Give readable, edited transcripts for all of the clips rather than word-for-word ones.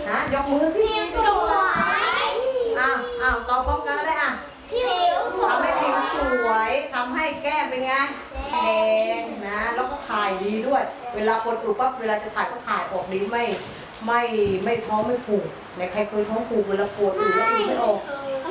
นะยกมือสิผิวสวยตอบพร้อมกันเลยผิวสวยทำให้ผิวสวยทำให้แก้มเป็นไงแดงนะแล้วก็ถ่ายดีด้วยเวลาคนสูบปั๊บเวลาจะถ่ายก็ถ่ายออกดีไม่ท้องไม่ผูกในใครเคยท้องผูกเวลาปวดอยู่แล้วไม่ออก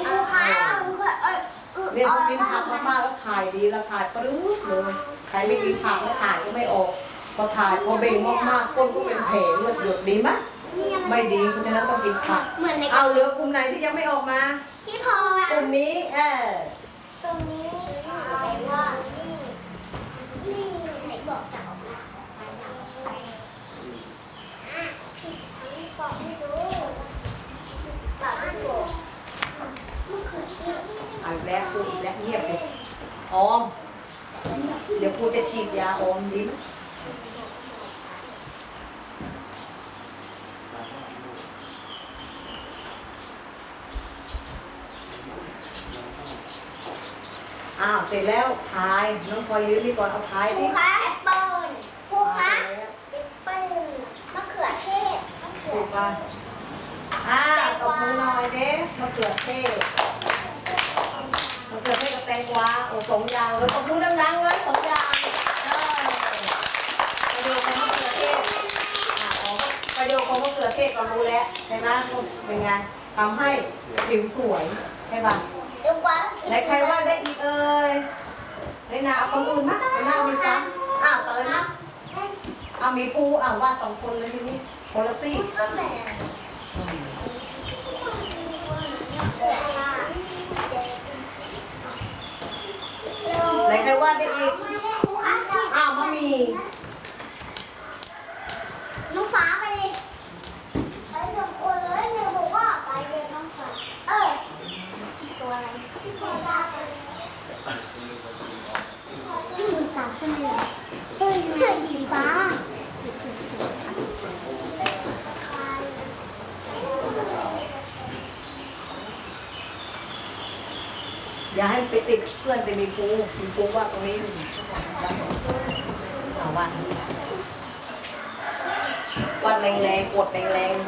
เนี่ยพอกินผักมากๆแล้วถ่ายดีแล้วถ่ายปรื้ดเลยใครไม่กินผักแล้วถ่ายก็ไม่ออกพอถ่ายพอเบ่งมากๆก้นก็เป็นแผลเลือดหยดดีไหมไม่ดีเพราะฉะนั้นต้องกินผักเอาเหลือกลุ่มไหนที่ยังไม่ออกมาพี่พอกลุ่มนี้ตรงนี้อะไรว่านี่ไหนบอกจะออกมาบอกไม่รู้บอกไม่รู้เอาแล้วพูดแล้วเงียบเลยออมเดี๋ยวครูจะฉีดยาออมดิ้นเสร็จแล้วทายน้องพลอยยืนนี่ก่อนเอาทายดิครูคะแอปเปิ้ลครูคะแอปเปิ้ลมะเขือเทศถูกป่ะตบมือหน่อยเด้มะเขือเทศกับแตงกวาโอ้สองอย่างเลยตบมือดังๆเลยสองอย่างประโยชน์ของมะเขือเทศประโยชน์ของมะเขือเทศก็รู้แล้วใช่ไหมเป็นไงทำให้ผิวสวยใช่ป่ะไหนใครว่าได้อีกเอ่ยได้นาเอาคนอื่นมั้ยหน้ามีซ้ำเตยนะมีภูว่าสองคนเลยทีนี้คนละซี่ไหนใครว่าได้อีกมามีน้องฟ้าไปเลยไปสองคนเลยเนี่ยบอกว่าไปเลยน้องฟ้าตัวอะไรตัวดาสามคนเลยสีฟ้าอย่าให้ไปติดเพื่อนจะมีภูว่าตรงนี้วันแรงๆกดแรง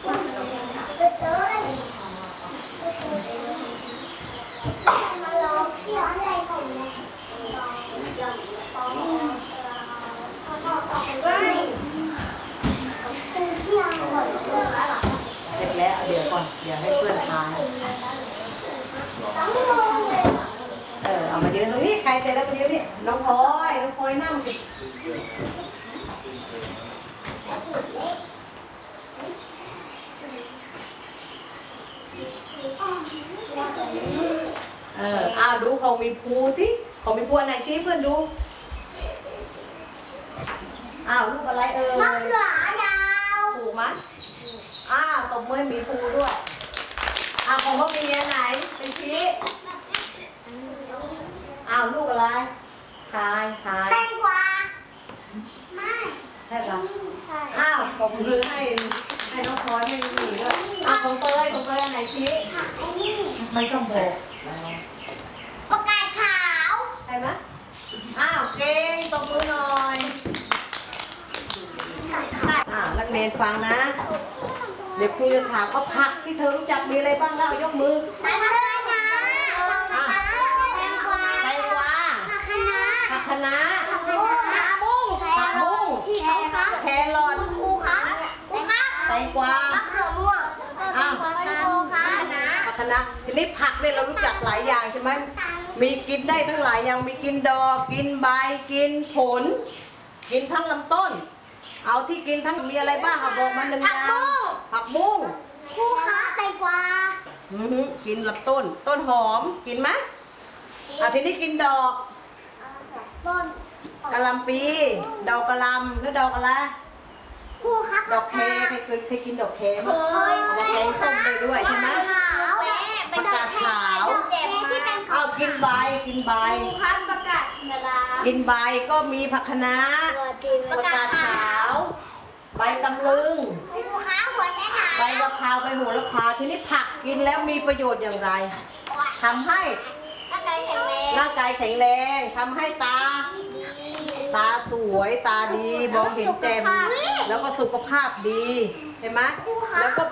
เสร็จแล้วเดี๋ยวก่อนเดี๋ยวให้เพื่อนทานเอามายืนตรงนี้ใครเสร็จแล้วมายืนนี่น้องพลอยนั่งสิดูของมีภูสิของมีภูอันไหนชี้เพื่อนดูลูกอะไรมะเขือยาวถูกไหมตบมือมีภูด้วยของพ่อมีอันไหนเป็นชี้ลูกอะไรทายแตงกวาไม่ใช่ป่ะตบมือให้น้องพลอยไม่มีด้วยของเตยอันไหนชี้ไม่ต้องบอกประกาศขาวใช่ไหมเก่งตบมือหน่อยนักเรียนฟังนะเดี๋ยวครูจะถามว่าผักที่เธอรู้จักมีอะไรบ้างแล้วยกมือแตงกวาผักคะน้าผักบุ้งแครอทครูคะแตงกวามะเขือม่วงผักคะน้าทีนี้ผักเนี่ยเรารู้จักหลายอย่างใช่ไหมมีกินได้ทั้งหลายอย่างมีกินดอกกินใบกินผลกินทั้งลำต้นเอาที่กินทั้งมีอะไรบ้างบอกมาหนึ่งอย่างผักบุ้งครูคะแตงกวากินลำต้นหอมกินไหมทีนี้กินดอกกะหล่ำปีดอกกะหล่ำหรือดอกอะไรครูคะดอกแคเคยกินดอกแคไหมดอกแคส้มไปด้วยใช่ไหมประกาศขาวกินใบครูคะประกาศเวลากินใบก็มีผักคะน้าประกาศขาวใบตำลึงใบกะเพราใบโหระพาทีนี้ผักกินแล้วมีประโยชน์อย่างไรทำให้ร่างกายแข็งแรงทำให้ตาสวยตาดีมองเห็นแจ่มแล้วก็สุขภาพดีเห็นไหมแล้วก็